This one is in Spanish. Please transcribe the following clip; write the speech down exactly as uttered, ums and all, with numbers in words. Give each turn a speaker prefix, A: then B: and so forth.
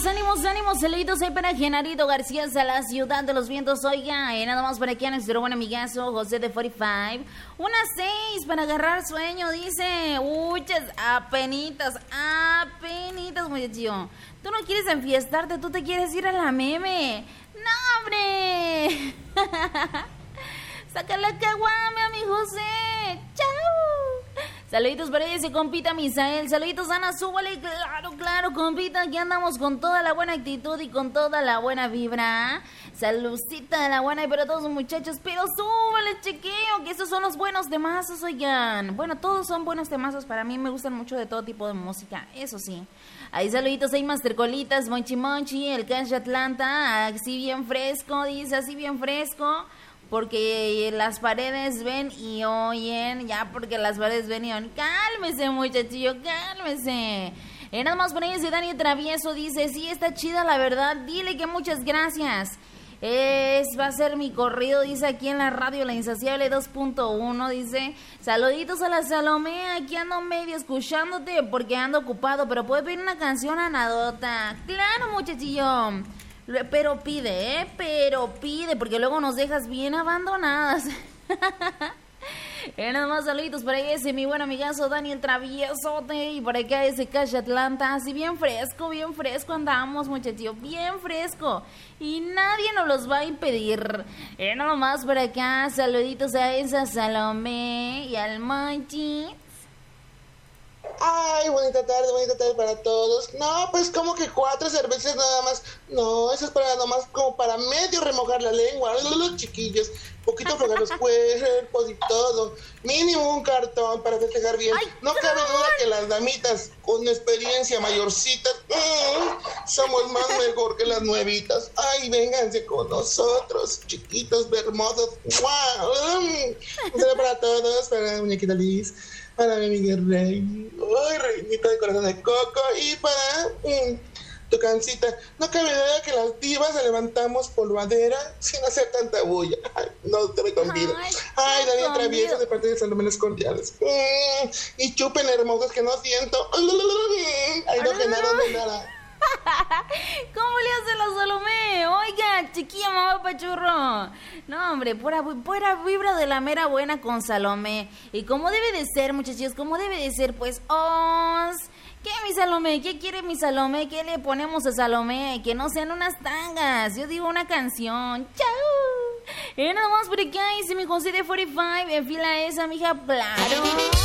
A: ánimos, ánimos, ánimos. Saluditos ahí para Genarito García, a la ciudad de los vientos. Oiga, eh, nada más por aquí a nuestro buen amigazo José de cuarenta y cinco. Unas seis para agarrar sueño, dice. Uchas, apenitas, apenitas, muchacho. Tú no quieres enfiestarte, tú te quieres ir a la meme. ¡No, hombre! Saca la caguame a mi José. ¡Chao! Saluditos para ese compita Misael. Saluditos Ana, súbale. Claro, claro, compita. Aquí andamos con toda la buena actitud y con toda la buena vibra. Saludcita de la buena y para todos los muchachos. Pero súbale, chequeo, que esos son los buenos temazos, oigan. Bueno, todos son buenos temazos. Para mí me gustan mucho de todo tipo de música. Eso sí. Ahí saluditos, hay Mastercolitas, Monchi Monchi, el Cash Atlanta. Así bien fresco, dice, así bien fresco. Porque las paredes ven y oyen, ya porque las paredes ven y oyen. Cálmese, muchachillo, cálmese. Eh, nada más por ahí, Dani Travieso dice, sí, está chida la verdad, dile que muchas gracias. Es, va a ser mi corrido, dice aquí en la radio La Insaciable dos punto uno, dice, saluditos a la Salomé, aquí ando medio escuchándote porque ando ocupado, pero puedes pedir una canción a Nadota. Claro, muchachillo. Pero pide, ¿eh? Pero pide, porque luego nos dejas bien abandonadas. eh, nada más saluditos para ese, mi buen amigazo Daniel Traviesote. Y por acá ese Cash Atlanta. Así bien fresco, bien fresco andamos, muchachos. Bien fresco. Y nadie nos los va a impedir. Eh, nada más por acá, saluditos a esa Salomé y al Monchi.
B: Ay, bonita tarde, bonita tarde para todos. No, pues como que cuatro cervezas nada más. No, eso es para nada más como para medio remojar la lengua. Los chiquillos, poquito fregar los cuerpos y todo. Mínimo un cartón para festejar bien. Ay, no cabe duda que las damitas con experiencia mayorcitas mmm, somos más mejor que las nuevitas. Ay, vénganse con nosotros, chiquitos, hermosos. ¡Wow! Un saludo para todos, para Muñequita Liz, para mi Miguel Rey, ay, reinita de corazón de coco, y para mm, tu cancita. No cabe duda que las divas levantamos polvadera sin hacer tanta bulla. Ay, no te me convido. Ay, ay Daniel Travieso de parte de Salomé Cordiales. Mm, y chupen hermosos que no siento. Ay, no, que nada, no nada.
A: ¿Cómo le hace la Salomé? Oiga, chiquilla mamá pachurro. No, hombre, pura, pura vibra de la mera buena con Salomé. Y como debe de ser, muchachos, como debe de ser, pues, os... ¿Qué, mi Salomé? ¿Qué quiere mi Salomé? ¿Qué le ponemos a Salomé? Que no sean unas tangas. Yo digo una canción. ¡Chao! Y nada más por acá, dice mi José de cuarenta y cinco. En fila esa, mija, claro.